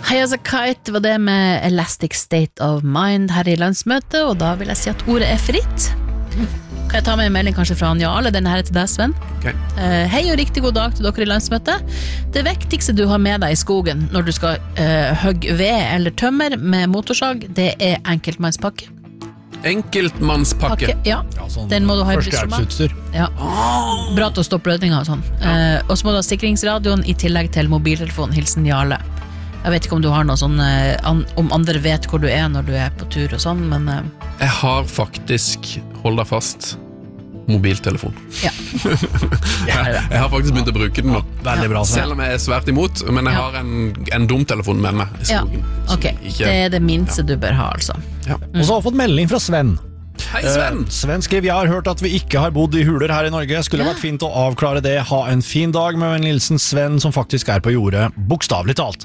High as a kite var det med Elastic State of Mind her i landsmøtet, og da vil jeg si at ordet fritt. Kan jeg ta med en melding kanskje fra Jarle? Denne her til deg, Sven. Okay. Hei og riktig god dag til dere i landsmøtet. Det viktigste du har med deg i skogen når du skal hugge ved eller tømmer med motorsag, det enkeltmannspakke. Enkeltmannspakke? Ja, sånn den må du ha i brystsommet. Ja. Bra til å stoppe blødninger og sånn. Og så må du ha sikringsradioen i tillegg til mobiltelefonen. Hilsen Jarle. Jeg vet ikke om du har noe sånn om andre vet hvor du når du på tur og sånn, men jeg har faktisk, hold deg fast, mobiltelefon. Ja. Jeg har faktisk begynt å bruke den nå. Veldig bra. Selv om jeg svært imot, men jeg har en dumtelefon med meg i skogen. Ok, det det minste du bør ha, altså. Ja. Og så har jeg fått melding fra Sven. Hei Sven! Sven skriver, jeg har hørt at vi ikke har bodd i huler her i Norge. Skulle vært fint å avklare det. Ha en fin dag med Nilsen Sven, som faktisk på jordet, bokstavlig talt.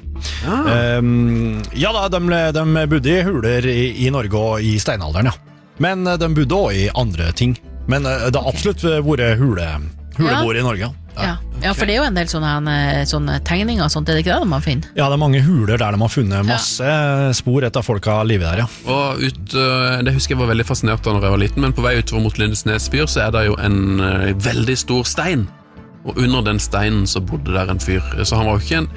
Ja da, de bodde i huler i Norge og i steinalderen, ja. Men de bodde også i andre ting. Men det har absolutt vært hulebord i Norge. Ja, for det jo en del sånne tegninger og sånt, det ikke det man finner? Ja, det mange huler der de har funnet masse spor etter folk av livet der, ja. Og det husker jeg var veldig fascinert da når jeg var liten, men på vei utover mot Lindesnes fyr så det jo en veldig stor stein, og under den steinen så bodde der en fyr, så han var jo ikke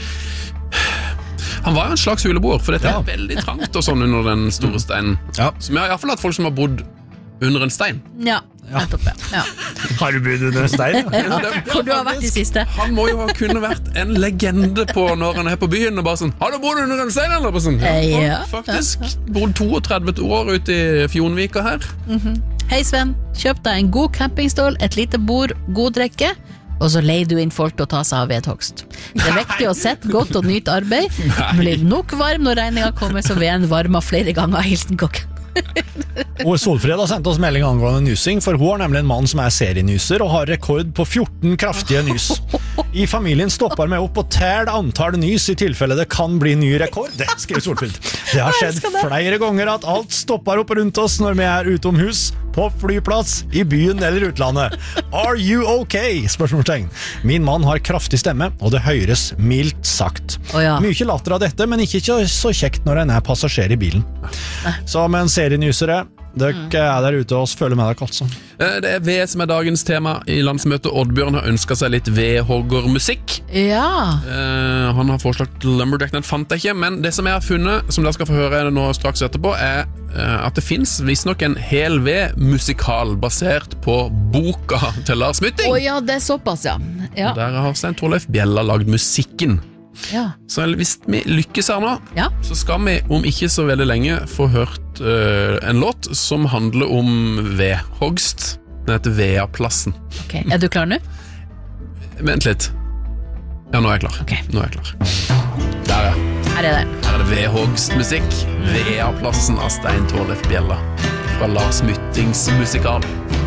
han var jo en slags huleboer, for dette veldig trangt og sånn under den store steinen. Som jeg har i hvert fall hatt folk som har bodd under en stein. Ja. Har du bodd under en stein? Hvor du har vært i siste? Han må jo ha kunne vært en legende på når han på byen og bare sånn, har du bodd under en stein eller? Sånn. Ja, faktisk bodd 32 år ute i Fjonvika her. Hei Sven, kjøp deg en god campingstål, et lite bord, god drikke, og så leier du inn folk til å ta seg av vedhogst. Det viktig å sette godt og nyte arbeid. Blir nok varm når regningen kommer, så veden varmer flere ganger. Hilsen kokken. Og Solfred har sendt oss melding angående nysing, for hun har nemlig en mann som serienyser og har rekord på 14 kraftige nys. I familien stopper meg opp og tæl antall nys i tilfelle det kan bli ny rekord. Det skriver Solfred. Det har skjedd flere ganger at alt stopper opp rundt oss når vi utom hus, på flyplass, i byen eller utlandet. Are you okay? Spørsmålstegn. Min mann har kraftig stemme, og det høres mildt sagt. Mye latter av dette, men ikke så kjekt når en passasjer i bilen. Så med en serienysere, dere der ute og følger med dere altså. Det ved som dagens tema i landsmøtet. Oddbjørn har ønsket seg litt vedhoggermusikk. Ja. Han har foreslått Lumberjack, den fant jeg ikke, men det som jeg har funnet, som dere skal få høre nå straks etterpå, at det finnes visstnok en hel ved-musikal basert på boka til Lars Mytting. Ja, det såpass, ja. Der har Stein Torleif Bjella lagd musikken. Så hvis vi lykkes her nå, så skal vi om ikke så veldig lenge få hørt en låt som handler om vedhogst. Den heter Veaplassen. Ok, du klar nå? Vent litt. Ja, nå jeg klar. Nå jeg klar. Der Her det. Her det vedhogstmusikk. Veaplassen av Stein Torleif Bjella fra Lars Myttings musikal.